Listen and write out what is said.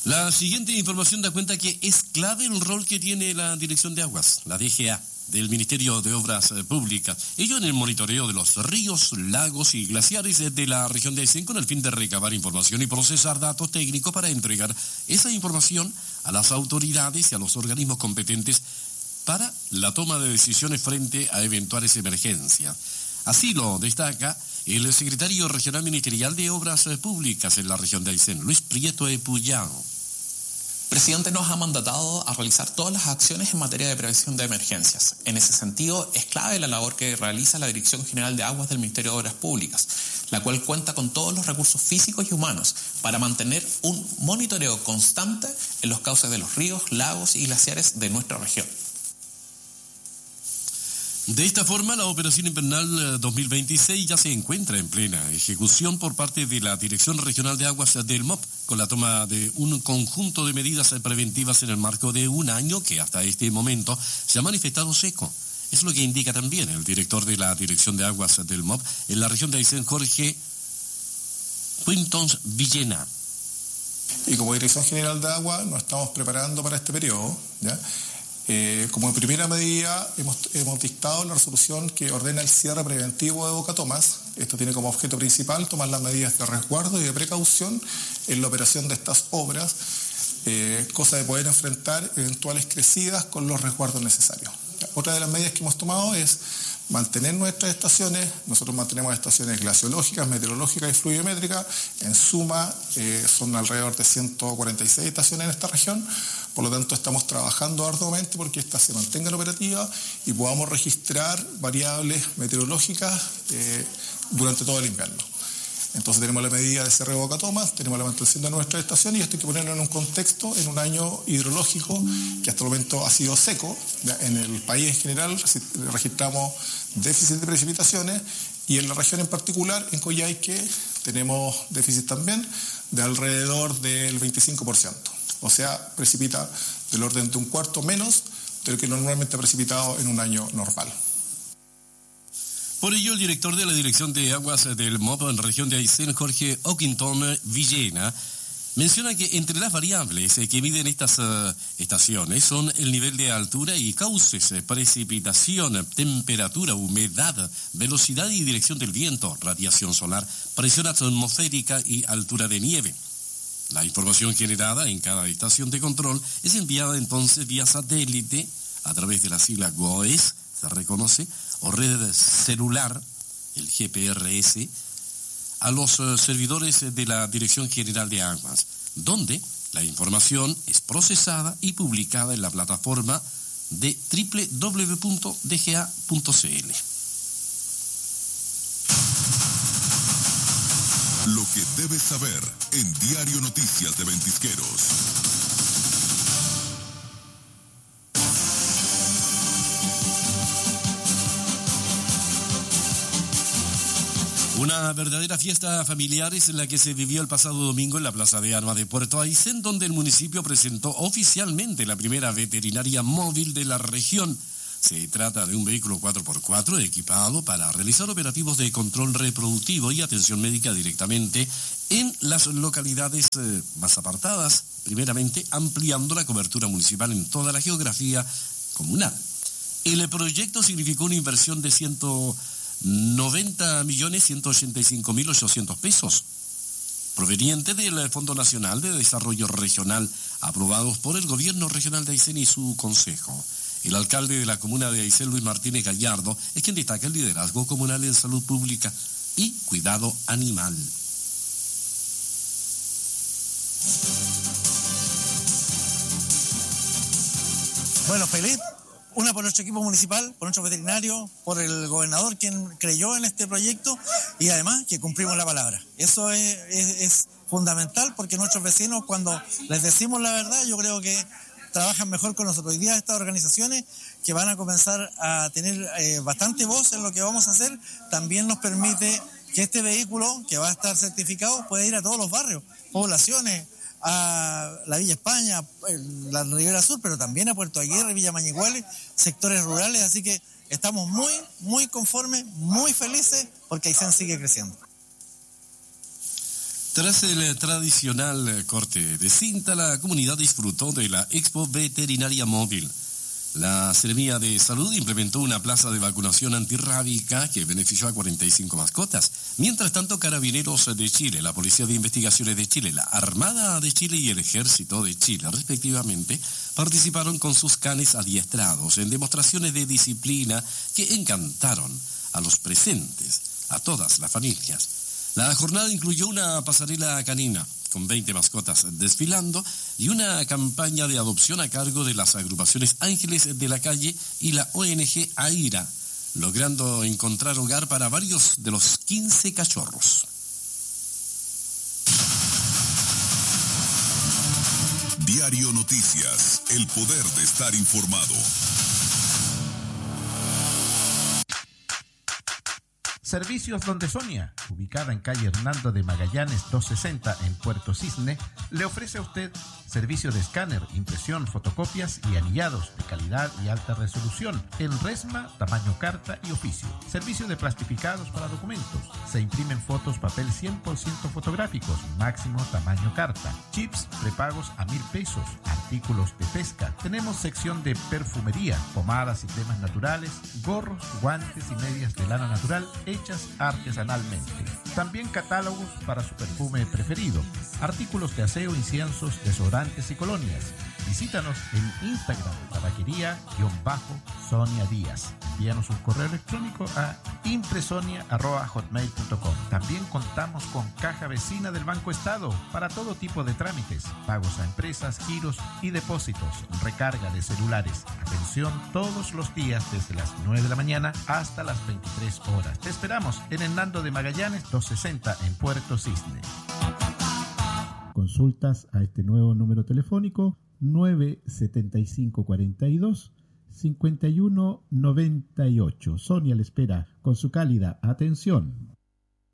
La siguiente información da cuenta que es clave el rol que tiene la Dirección de Aguas, la DGA, del Ministerio de Obras Públicas. Ello en el monitoreo de los ríos, lagos y glaciares de la región de Aysén con el fin de recabar información y procesar datos técnicos para entregar esa información a las autoridades y a los organismos competentes para la toma de decisiones frente a eventuales emergencias. Así lo destaca el secretario regional ministerial de Obras Públicas en la región de Aysén, Luis Prieto Epuyao. El presidente nos ha mandatado a realizar todas las acciones en materia de prevención de emergencias. En ese sentido, es clave la labor que realiza la Dirección General de Aguas del Ministerio de Obras Públicas, la cual cuenta con todos los recursos físicos y humanos para mantener un monitoreo constante en los cauces de los ríos, lagos y glaciares de nuestra región. De esta forma, la operación invernal 2026 ya se encuentra en plena ejecución por parte de la Dirección Regional de Aguas del MOP, con la toma de un conjunto de medidas preventivas en el marco de un año que hasta este momento se ha manifestado seco. Es lo que indica también el director de la Dirección de Aguas del MOP en la región de Aysén, Jorge Quintons Villena. Y como Dirección General de Agua nos estamos preparando para este periodo, ¿ya? Como primera medida hemos dictado la resolución que ordena el cierre preventivo de Boca Tomás. Esto tiene como objeto principal tomar las medidas de resguardo y de precaución en la operación de estas obras, cosa de poder enfrentar eventuales crecidas con los resguardos necesarios. Otra de las medidas que hemos tomado es mantener nuestras estaciones. Nosotros mantenemos estaciones glaciológicas, meteorológicas y fluvimétricas. En suma, son alrededor de 146 estaciones en esta región. Por lo tanto, estamos trabajando arduamente porque estas se mantengan operativas y podamos registrar variables meteorológicas durante todo el invierno. Entonces tenemos la medida de cierre de Boca Tomás, tenemos la mantención de nuestras estaciones y esto hay que ponerlo en un contexto, en un año hidrológico que hasta el momento ha sido seco. En el país en general registramos déficit de precipitaciones y en la región en particular, en Coyhaique, tenemos déficit también de alrededor del 25%. O sea, precipita del orden de un cuarto menos de lo que normalmente ha precipitado en un año normal. Por ello, el director de la Dirección de Aguas del MOP en región de Aysén, Jorge Oquintón Villena, menciona que entre las variables que miden estas estaciones son el nivel de altura y cauces, precipitación, temperatura, humedad, velocidad y dirección del viento, radiación solar, presión atmosférica y altura de nieve. La información generada en cada estación de control es enviada entonces vía satélite a través de la sigla GOES, se reconoce, o red celular, el GPRS, a los servidores de la Dirección General de Aguas, donde la información es procesada y publicada en la plataforma de www.dga.cl. Lo que debes saber en Diario Noticias de Ventisqueros. Una verdadera fiesta familiar es la que se vivió el pasado domingo en la Plaza de Armas de Puerto Aysén, donde el municipio presentó oficialmente la primera veterinaria móvil de la región. Se trata de un vehículo 4x4 equipado para realizar operativos de control reproductivo y atención médica directamente en las localidades más apartadas, primeramente ampliando la cobertura municipal en toda la geografía comunal. El proyecto significó una inversión de 190.185.800 pesos, proveniente del Fondo Nacional de Desarrollo Regional, aprobados por el Gobierno Regional de Aysén y su Consejo. El alcalde de la comuna de Aysén, Luis Martínez Gallardo, es quien destaca el liderazgo comunal en salud pública y cuidado animal. Bueno, feliz. Una por nuestro equipo municipal, por nuestro veterinario, por el gobernador quien creyó en este proyecto y además que cumplimos la palabra. Eso es fundamental porque nuestros vecinos, cuando les decimos la verdad, yo creo que trabajan mejor con nosotros. Hoy día estas organizaciones que van a comenzar a tener bastante voz en lo que vamos a hacer, también nos permite que este vehículo que va a estar certificado pueda ir a todos los barrios, poblaciones, a la Villa España, la Ribera Sur, pero también a Puerto Aguirre, Villa Mañiguales, sectores rurales, así que estamos muy conformes, muy felices porque Aysén sigue creciendo. Tras el tradicional corte de cinta, la comunidad disfrutó de la Expo Veterinaria Móvil. La Seremía de Salud implementó una plaza de vacunación antirrábica que benefició a 45 mascotas. Mientras tanto, Carabineros de Chile, la Policía de Investigaciones de Chile, la Armada de Chile y el Ejército de Chile, respectivamente, participaron con sus canes adiestrados en demostraciones de disciplina que encantaron a los presentes, a todas las familias. La jornada incluyó una pasarela canina con 20 mascotas desfilando y una campaña de adopción a cargo de las agrupaciones Ángeles de la Calle y la ONG AIRA, logrando encontrar hogar para varios de los 15 cachorros. Diario Noticias, el poder de estar informado. Servicios Donde Sonia, ubicada en calle Hernando de Magallanes 260 en Puerto Cisne, le ofrece a usted servicio de escáner, impresión, fotocopias y anillados de calidad y alta resolución en resma, tamaño carta y oficio. Servicio de plastificados para documentos. Se imprimen fotos papel 100% fotográficos, máximo tamaño carta. Chips prepagos a 1,000 pesos. Artículos de pesca. Tenemos sección de perfumería, pomadas y cremas naturales, gorros, guantes y medias de lana natural hechas artesanalmente. También catálogos para su perfume preferido, artículos de aseo, inciensos, desodorantes y colonias. Visítanos en Instagram, tabaquería_Sonia Díaz. Envíanos un correo electrónico a impresonia@hotmail.com. También contamos con caja vecina del Banco Estado para todo tipo de trámites, pagos a empresas, giros y depósitos, recarga de celulares. Atención todos los días desde las 9 de la mañana hasta las 23 horas. Te esperamos en Hernando de Magallanes 260 en Puerto Cisne. Consultas a este nuevo número telefónico 97542-5198. Sonia le espera con su cálida atención.